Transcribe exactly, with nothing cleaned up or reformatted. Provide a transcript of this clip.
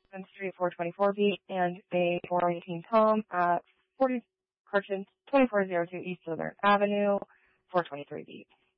Seventh Street, four twenty-four beat, and a four eighteen Tom at forty, correction, twenty-four oh two East Southern Avenue, four twenty-three beat.